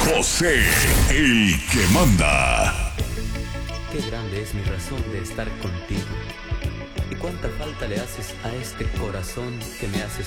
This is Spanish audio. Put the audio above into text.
José, el que manda. Qué grande es mi razón de estar contigo. Y cuánta falta le haces a este corazón que me hace